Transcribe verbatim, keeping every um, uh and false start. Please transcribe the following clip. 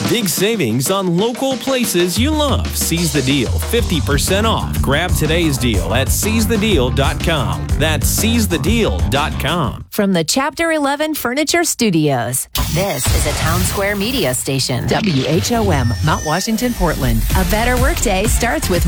Big savings on local places you love. Seize the deal, fifty percent off. Grab today's deal at seize the deal dot com. That's seize the deal dot com. From the Chapter eleven Furniture Studios, this is a Town Square Media Station. W H O M, Mount Washington, Portland. A better workday starts with